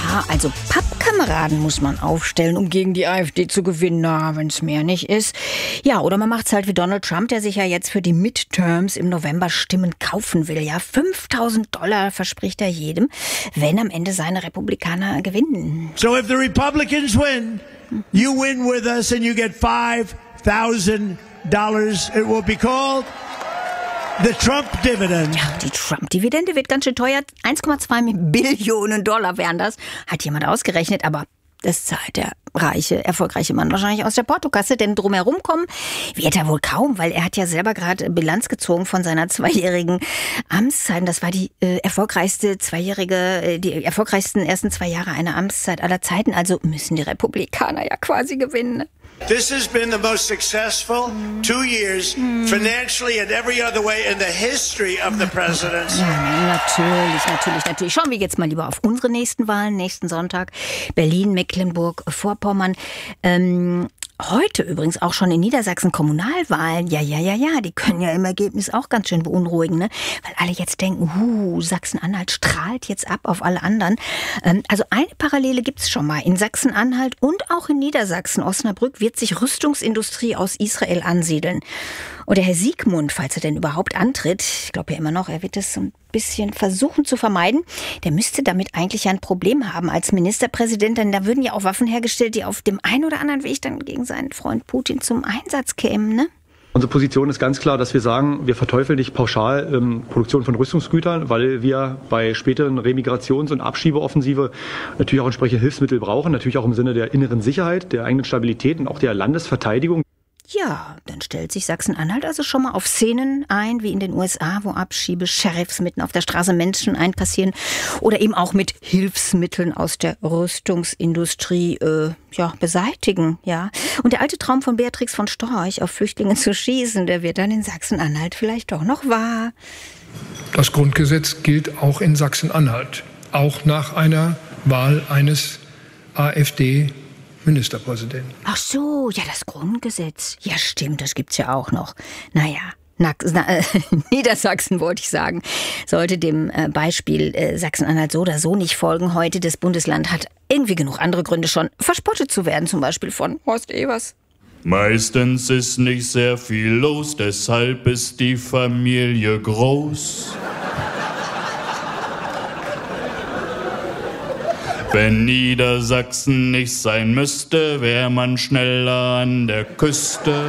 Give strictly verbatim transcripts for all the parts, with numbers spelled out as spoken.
Ja, also Pappkameraden muss man aufstellen, um gegen die AfD zu gewinnen. Na, wenn es mehr nicht ist. Ja, oder man macht's halt wie Donald Trump, der sich ja jetzt für die Midterms im November Stimmen kaufen will. Ja, fünftausend Dollar verspricht er jedem, wenn am Ende seine Republikaner gewinnen. So if the Republicans win, you win with us and you get five thousand dollars. It will be called the Trump Dividend. Ja, die Trump-Dividende wird ganz schön teuer. eins Komma zwei Billionen Dollar wären das. Hat jemand ausgerechnet, aber das zahlt der reiche, erfolgreiche Mann wahrscheinlich aus der Portokasse, denn drumherum kommen wird er wohl kaum, weil er hat ja selber gerade Bilanz gezogen von seiner zweijährigen Amtszeit. Das war die äh, erfolgreichste zweijährige, äh, die erfolgreichsten ersten zwei Jahre einer Amtszeit aller Zeiten. Also müssen die Republikaner ja quasi gewinnen. This has been the most successful two years financially and every other way in the history of the presidency. Ja, natürlich, natürlich, natürlich. Schauen wir jetzt mal lieber auf unsere nächsten Wahlen, nächsten Sonntag. Berlin, Mecklenburg-Vorpommern. Ähm, heute übrigens auch schon in Niedersachsen Kommunalwahlen. Ja, ja, ja, ja, die können ja im Ergebnis auch ganz schön beunruhigen, ne? Weil alle jetzt denken, uh, Sachsen-Anhalt strahlt jetzt ab auf alle anderen. Ähm, also eine Parallele gibt's schon mal. In Sachsen-Anhalt und auch in Niedersachsen, Osnabrück, wird sich Rüstungsindustrie aus Israel ansiedeln. Und der Herr Siegmund, falls er denn überhaupt antritt, ich glaube ja immer noch, er wird es so ein bisschen versuchen zu vermeiden, der müsste damit eigentlich ja ein Problem haben als Ministerpräsident, denn da würden ja auch Waffen hergestellt, die auf dem einen oder anderen Weg dann gegen seinen Freund Putin zum Einsatz kämen, ne? Unsere Position ist ganz klar, dass wir sagen, wir verteufeln nicht pauschal ähm, Produktion von Rüstungsgütern, weil wir bei späteren Remigrations- und Abschiebeoffensive natürlich auch entsprechende Hilfsmittel brauchen, natürlich auch im Sinne der inneren Sicherheit, der eigenen Stabilität und auch der Landesverteidigung. Ja, dann stellt sich Sachsen-Anhalt also schon mal auf Szenen ein, wie in den U S A, wo Abschiebe-Sheriffs mitten auf der Straße Menschen einkassieren oder eben auch mit Hilfsmitteln aus der Rüstungsindustrie äh, ja, beseitigen. Ja. Und der alte Traum von Beatrix von Storch, auf Flüchtlinge zu schießen, der wird dann in Sachsen-Anhalt vielleicht doch noch wahr. Das Grundgesetz gilt auch in Sachsen-Anhalt, auch nach einer Wahl eines AfD Ministerpräsidenten. Ach so, ja, das Grundgesetz. Ja, stimmt, das gibt's ja auch noch. Naja, na, na, äh, Niedersachsen wollte ich sagen, sollte dem äh, Beispiel äh, Sachsen-Anhalt so oder so nicht folgen heute. Das Bundesland hat irgendwie genug andere Gründe schon, verspottet zu werden, zum Beispiel von Horst Evers. Meistens ist nicht sehr viel los, deshalb ist die Familie groß. Wenn Niedersachsen nicht sein müsste, wäre man schneller an der Küste.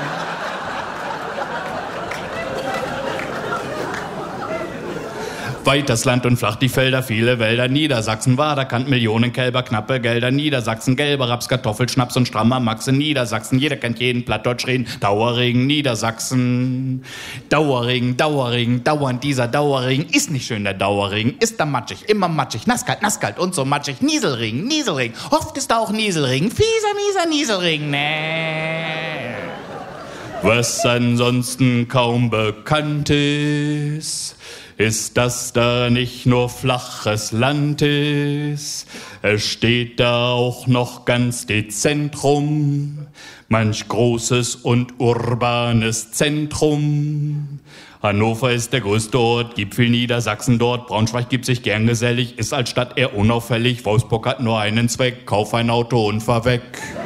Weit das Land und flach die Felder, viele Wälder. Niedersachsen war, da kannt Millionen Kälber, knappe Gelder. Niedersachsen, gelber Raps, Kartoffel, Schnaps und strammer Max in Niedersachsen. Jeder kennt jeden, Plattdeutsch reden. Dauerregen, Niedersachsen. Dauerregen, Dauerregen, dauernd dieser Dauerregen. Ist nicht schön, der Dauerregen. Ist da matschig, immer matschig. Nasskalt, nasskalt und so matschig. Nieselregen, Nieselregen. Oft ist da auch Nieselregen. Fieser, mieser Nieselregen, nee. Was ansonsten kaum bekannt ist, ist, dass da nicht nur flaches Land ist. Es steht da auch noch ganz dezent rum, manch großes und urbanes Zentrum. Hannover ist der größte Ort, gibt viel Niedersachsen dort. Braunschweig gibt sich gern gesellig, ist als Stadt eher unauffällig. Wolfsburg hat nur einen Zweck, kauf ein Auto und fahr weg.